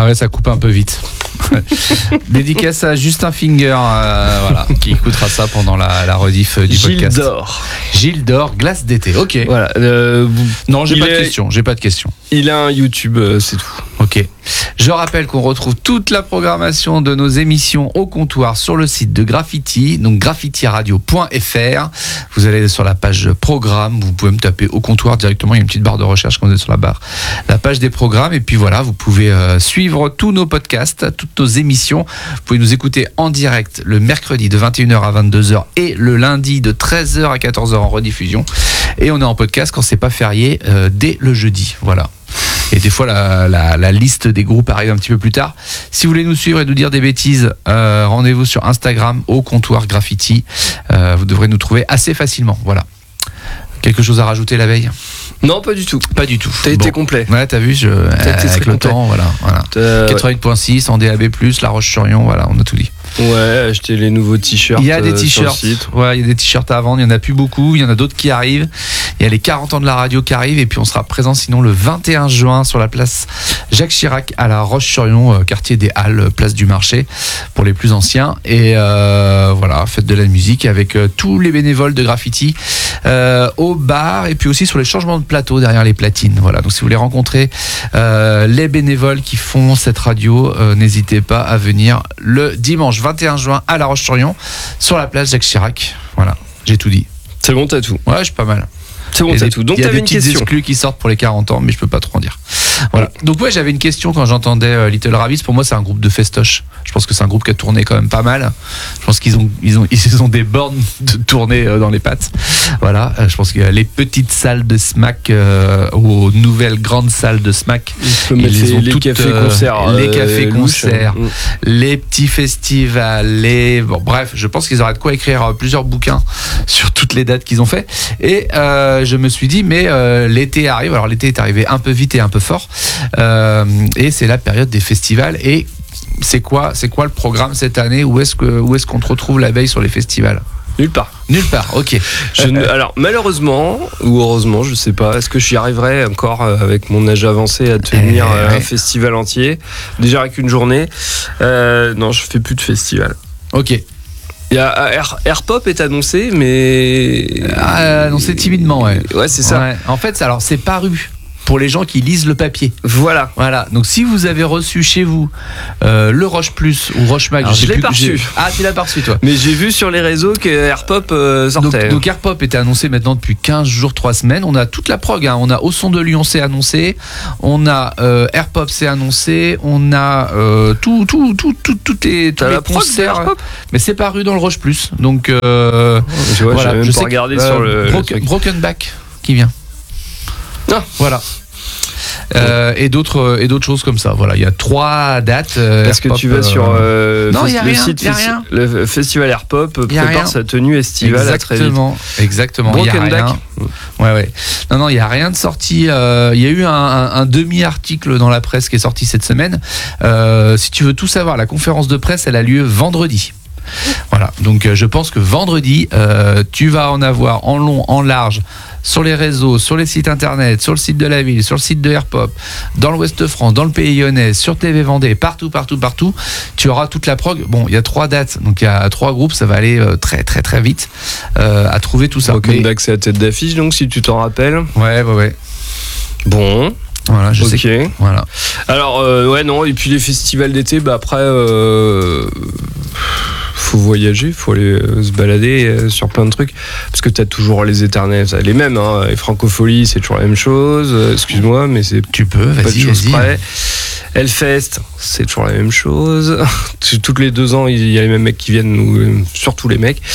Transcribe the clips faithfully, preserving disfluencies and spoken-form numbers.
ouais, ça coupe un peu vite. Dédicace à Justin Finger, euh, voilà, qui écoutera ça pendant la, la rediff du Gilles podcast. d'Or. Gilles d'Or, glace d'été. Ok. Voilà. Euh, non, j'ai pas est... de question. J'ai pas de question. Il a un YouTube, euh, c'est tout. Ok. Je rappelle qu'on retrouve toute la programmation de nos émissions au comptoir sur le site de Graffiti, donc graffiti radio point f r. Vous allez sur la page programme, vous pouvez me taper au comptoir directement, il y a une petite barre de recherche quand vous êtes sur la barre, la page des programmes, et puis voilà, vous pouvez euh, suivre tous nos podcasts, toutes nos émissions. Vous pouvez nous écouter en direct le mercredi de vingt et une heures à vingt-deux heures et le lundi de treize heures à quatorze heures en rediffusion. Et on est en podcast quand c'est pas férié euh, dès le jeudi. Voilà. Et des fois, la, la, la liste des groupes arrive un petit peu plus tard. Si vous voulez nous suivre et nous dire des bêtises, euh, rendez-vous sur Instagram au comptoir Graffiti. Euh, vous devrez nous trouver assez facilement. Voilà. Quelque chose à rajouter la veille ? Non, pas du tout. Pas du tout. T'as bon. été complet. Ouais, t'as vu, je, euh, avec le complet. temps, voilà. voilà. Euh, quatre-vingt-huit virgule six en D A B plus, La Roche-sur-Yon, voilà, on a tout dit. Ouais, acheter les nouveaux t-shirts. Il y a des euh, t-shirts. sur le site. Ouais, il y a des t-shirts à vendre. Il y en a plus beaucoup. Il y en a d'autres qui arrivent. Il y a les quarante ans de la radio qui arrivent. Et puis on sera présent sinon le vingt et un juin sur la place Jacques Chirac à La Roche-sur-Yon, euh, quartier des Halles, place du Marché pour les plus anciens. Et euh, voilà, fête de la musique avec euh, tous les bénévoles de Graffiti euh, au bar et puis aussi sur les changements de plateau derrière les platines. Voilà. Donc si vous voulez rencontrer euh, les bénévoles qui font cette radio, euh, n'hésitez pas à venir le dimanche vingt et un juin à La Roche-sur-Yon sur la place Jacques Chirac. Voilà, j'ai tout dit. C'est bon, t'as tout. Ouais, je suis pas mal. C'est bon, t'as tout. Donc il y a t'avais des une petites question. exclus qui sortent pour les quarante ans, mais je peux pas trop en dire. Voilà. Donc ouais, j'avais une question quand j'entendais euh, Little Rabbits. Pour moi, c'est un groupe de festoche. Je pense que c'est un groupe qui a tourné quand même pas mal. Je pense qu'ils ont, ils ont, ils ont des bornes de tournée euh, dans les pattes. Voilà. Euh, je pense qu'il y a les petites salles de Smack euh, aux nouvelles grandes salles de Smack. Ils Ils les, ont les toutes, cafés-concerts. euh, les euh, cafés-concerts, louches. les petits festivals, les... Bon, bref, je pense qu'ils auraient de quoi écrire euh, plusieurs bouquins sur toutes les dates qu'ils ont fait. Et euh, je me suis dit, mais euh, l'été arrive. Alors l'été est arrivé un peu vite et un peu fort. Euh, et c'est la période des festivals. Et c'est quoi, c'est quoi le programme cette année ? Où est-ce que, où est-ce qu'on te retrouve la veille sur les festivals ? Nulle part. Nulle part, ok. Je ne- alors malheureusement ou heureusement, je sais pas, est-ce que j'y arriverai encore euh, avec mon âge avancé à tenir Eh, euh, ouais. un festival entier, déjà avec une journée. Euh, non, je fais plus de festival. Ok. Il y a Air, Air Pop est annoncé, mais Ah, annoncé timidement, ouais. Ouais, c'est ça. Ouais. En fait, alors c'est paru pour les gens qui lisent le papier. Voilà. Voilà. Donc si vous avez reçu chez vous euh, le Roche Plus ou Roche Mag, Alors, sais je l'ai plus- pas reçu. j'ai- Ah, tu l'as pas reçu toi. Mais j'ai vu sur les réseaux que Air Pop euh, Donc, sortait. donc Air Pop était annoncé maintenant depuis quinze jours, trois semaines. On a toute la prog. Hein. On a Au son de Lyon, c'est annoncé. On a euh, Air Pop, c'est annoncé. On a euh, tout, tout, tout, tout, tout les, tous T'as les la prog de concerts. Air Pop Mais c'est paru dans le Roche Plus. Donc euh, Tu vois, voilà. j'ai même Je pas sais regardé que, sur euh, le, le Broken, truc. Broken Back qui vient. Ah. Voilà. Euh, et d'autres et d'autres choses comme ça. Voilà, il y a trois dates. euh, Est-ce que Air Pop, tu vas euh, sur euh, Non, fes- y a le rien, site y a festi- rien. le festival Air Pop Y a prépare rien. sa tenue estivale à très vite. Exactement, exactement. Il y a Broken rien. Back. Ouais, ouais. Non, non, il y a rien de sorti. euh, Il y a eu un, un- un demi-article dans la presse qui est sorti cette semaine. Euh, si tu veux tout savoir, la conférence de presse, elle a lieu vendredi. Voilà. Donc, euh, je pense que vendredi, euh, tu vas en avoir en long, en large, sur les réseaux, sur les sites internet, sur le site de la ville, sur le site de Air Pop, dans l'Ouest de France, dans le Pays Lyonnais, sur T V Vendée, partout, partout, partout. Tu auras toute la prog. Bon, il y a trois dates, donc il y a trois groupes. Ça va aller euh, très, très, très vite euh, à trouver tout ça. Broken Mais- Back, c'est la tête d'affiche, donc si tu t'en rappelles. Ouais, ouais, ouais. Bon, Voilà, je ok. sais. Que, voilà. Alors, euh, ouais, non, et puis les festivals d'été, bah après, euh, faut voyager, faut aller euh, se balader euh, sur plein de trucs, parce que t'as toujours les éternels, ça, les mêmes, hein, les Francopholies, c'est toujours la même chose, euh, excuse-moi, mais c'est Tu peux, pas de vas-y, choses vas-y. près. Hellfest, c'est toujours la même chose. Toutes les deux ans, il y a les mêmes mecs qui viennent, ou euh, surtout les mecs.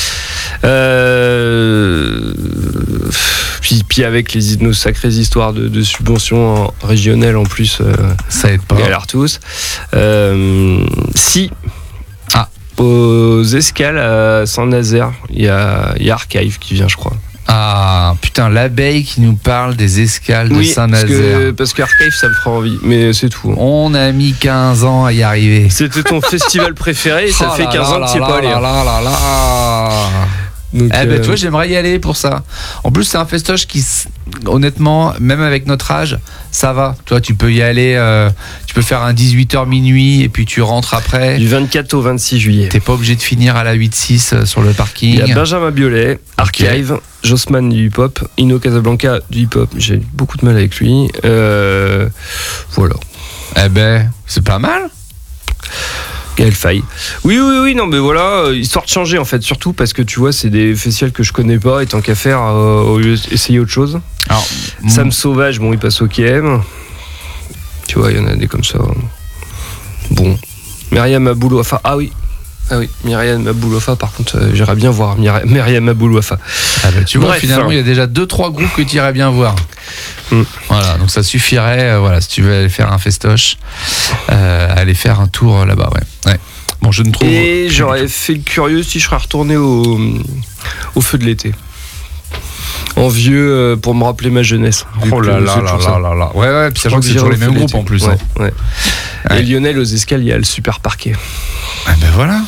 Euh, puis, puis avec les, nos sacrées histoires de, de subventions régionales en plus, euh, Ça aide pas. on galère tous. Euh, si, Ah. aux escales à Saint-Nazaire, il y a, il y a Archive qui vient, je crois. Ah, putain, l'abeille qui nous parle des escales de Oui, parce Saint-Nazaire. que, parce qu'Archive, ça me fera envie, mais c'est tout. On a mis quinze ans à y arriver. C'était ton festival préféré et ça Oh fait là quinze là ans que tu n'y es là pas allé. là hein. là là là. Donc, eh ben, euh, tu vois, j'aimerais y aller pour ça. En plus, c'est un festoche qui, honnêtement, même avec notre âge, ça va. Toi, tu peux y aller, euh, tu peux faire un dix-huit heures minuit et puis tu rentres après. Du vingt-quatre au vingt-six juillet. T'es pas obligé de finir à la huit six sur le parking. Il y a Benjamin Biolay, Archive, okay. Jossman du hip-hop, Ino Casablanca du hip-hop. J'ai beaucoup de mal avec lui. Euh, voilà. Eh ben, c'est pas mal. Gaël Faye. Oui, oui, oui, non, mais voilà, histoire de changer en fait, surtout parce que tu vois, c'est des festivals que je connais pas et tant qu'à faire, euh, au lieu d'essayer autre chose. Alors, Sam mmh. Sauvage, bon, il passe au K M. Tu vois, il y en a des comme ça. Bon. Myriam Aboulouafa, ah oui. Ah oui, Myriam Aboulouafa, par contre, euh, j'irais bien voir Myriam Aboulouafa. Ah bah, tu vois, Bref, finalement, il hein. y a déjà deux trois groupes que tu irais bien voir. Mm. Voilà, donc ça suffirait, euh, voilà, si tu veux aller faire un festoche, euh, aller faire un tour là-bas, ouais. ouais. Bon, je ne trouve. Et j'aurais fait le curieux si je serais retourné au, au feu de l'été. En vieux euh, pour me rappeler ma jeunesse. Oh là là là là là là. Ouais, ouais, puis ça joue que c'est toujours les mêmes groupes en plus. Ouais, hein. ouais. Ouais. Et Lionel aux escaliers, il y a le super parquet. Ah ben voilà.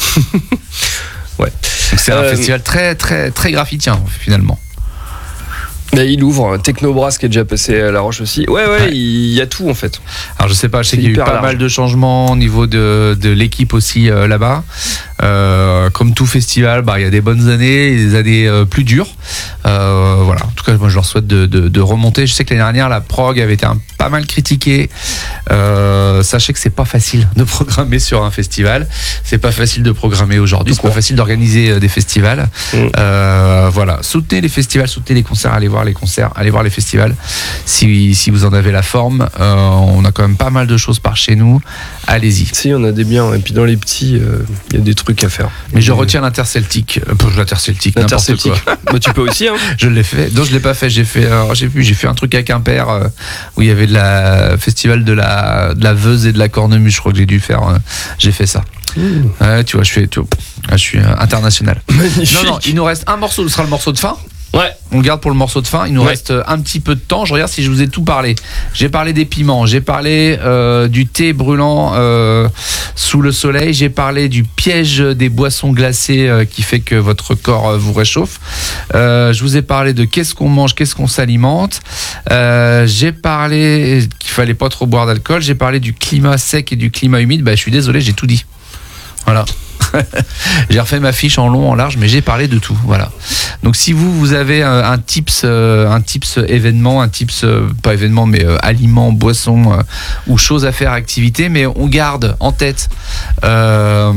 Ouais. Donc c'est euh, un festival très très très graffitien finalement. Là, il ouvre Technobrass qui est déjà passé à La Roche aussi. Ouais, ouais, ouais. Il y a tout en fait. Alors je sais pas, je sais qu'il y a eu pas large. mal de changements au niveau de, de l'équipe aussi euh, là-bas. Euh, comme tout festival, bah il y a des bonnes années et des années euh, plus dures. Euh, voilà. En tout cas, moi je leur souhaite de, de, de remonter. Je sais que l'année dernière, la prog avait été un, pas mal critiquée. Euh, sachez que c'est pas facile de programmer sur un festival. C'est pas facile de programmer aujourd'hui. C'est pas facile d'organiser euh, des festivals. Mmh. Euh, voilà. Soutenez les festivals, soutenez les concerts, allez voir les concerts, allez voir les festivals si, si vous en avez la forme. Euh, on a quand même pas mal de choses par chez nous, allez-y. Si, on a des biens, et puis dans les petits il euh, y a des trucs à faire. Mais je retiens l'interceltique, euh, l'interceltique, l'interceltique. n'importe quoi. Bah, tu peux aussi hein. Je l'ai fait, non je l'ai pas fait, j'ai fait alors, j'ai pu j'ai fait un truc à Quimper euh, où il y avait de la festival de la de la Veuse et de la cornemuse, je crois que j'ai dû faire euh, j'ai fait ça. Mmh. Ouais, tu vois, je fais tu vois, je suis euh, international. Magnifique. Non non, il nous reste un morceau, ce sera le morceau de fin. Ouais. On le garde pour le morceau de fin. Il nous ouais. reste un petit peu de temps. Je regarde si je vous ai tout parlé. J'ai parlé des piments. J'ai parlé euh, du thé brûlant euh, sous le soleil. J'ai parlé du piège des boissons glacées euh, qui fait que votre corps euh, vous réchauffe. Euh, je vous ai parlé de qu'est-ce qu'on mange, qu'est-ce qu'on s'alimente. Euh, j'ai parlé qu'il fallait pas trop boire d'alcool. J'ai parlé du climat sec et du climat humide. Bah, je suis désolé, j'ai tout dit. Voilà. J'ai refait ma fiche en long, en large, mais j'ai parlé de tout. Voilà. Donc si vous vous avez un, un tips, euh, un tips événement, un tips euh, pas événement, mais euh, aliment, boisson euh, ou choses à faire, activité, mais on garde en tête euh,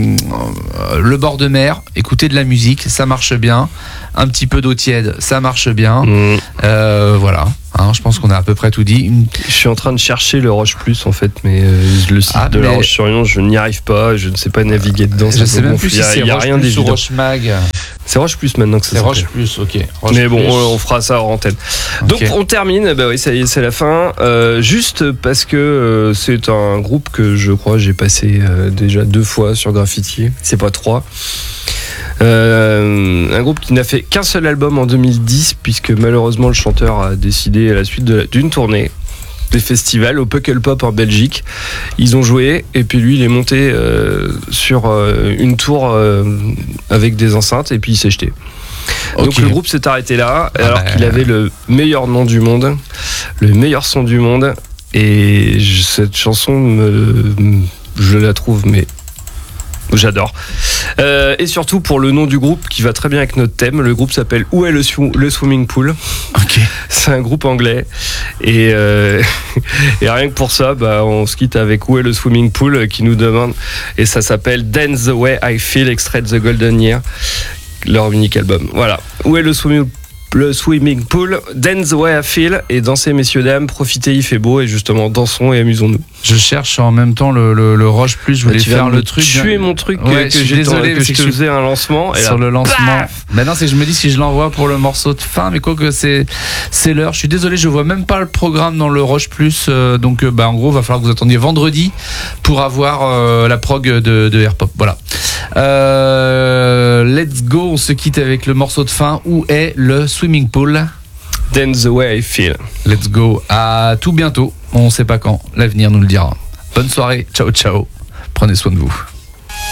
le bord de mer. Écoutez de la musique, ça marche bien. Un petit peu d'eau tiède, ça marche bien. Mmh. Euh, voilà. Hein, je pense qu'on a à peu près tout dit. Une... Je suis en train de chercher le Roche Plus en fait, mais euh, le site ah, de mais... La Roche-sur-Yon, je n'y arrive pas. Je ne sais pas naviguer dedans. Je ne sais même plus si c'est y a Roche rien Plus ou Roche Mag. C'est Roche Plus maintenant que ça c'est Roche Plus, ok. Roche mais bon, plus. On, on fera ça en antenne. Okay. Donc on termine. Bah oui, ça y est, c'est la fin. Euh, juste parce que euh, c'est un groupe que je crois j'ai passé euh, déjà deux fois sur Graffiti. C'est pas trois. Euh, un groupe qui n'a fait qu'un seul album en deux mille dix puisque malheureusement le chanteur a décidé à la suite de la, d'une tournée des festivals au Pukkelpop en Belgique. Ils ont joué et puis lui il est monté euh, sur euh, une tour euh, avec des enceintes et puis il s'est jeté. Okay. Donc le groupe s'est arrêté là ah alors bah... qu'il avait le meilleur nom du monde, le meilleur son du monde et je, cette chanson me, je la trouve mais j'adore. Euh, et surtout pour le nom du groupe qui va très bien avec notre thème. Le groupe s'appelle Où est le, sw- le Swimming Pool. Okay. C'est un groupe anglais. Et, euh, et rien que pour ça, bah, on se quitte avec Où est le Swimming Pool qui nous demande. Et ça s'appelle Dance the Way I Feel, extrait de The Golden Year, leur unique album. Voilà. Où est le Swimming Pool? Le swimming pool, dance the way I feel, et dansez messieurs dames, profitez, il fait beau et justement dansons et amusons-nous. Je cherche en même temps le, le, le Roche Plus, je voulais faire le truc. Tu es mon truc ouais, que, que j'ai désolé que je te faisais un lancement et sur là, le lancement. Paf Maintenant c'est que je me dis si je l'envoie pour le morceau de fin, mais quoi que c'est c'est l'heure. Je suis désolé, je vois même pas le programme dans le Roche Plus, euh, donc euh, bah en gros va falloir que vous attendiez vendredi pour avoir euh, la prog de, de Airpop. Voilà. Euh, let's go, on se quitte avec le morceau de fin. Où est le swimming pool? Dance the way I feel. Let's go. À tout bientôt. On sait pas quand. L'avenir nous le dira. Bonne soirée. Ciao, ciao. Prenez soin de vous.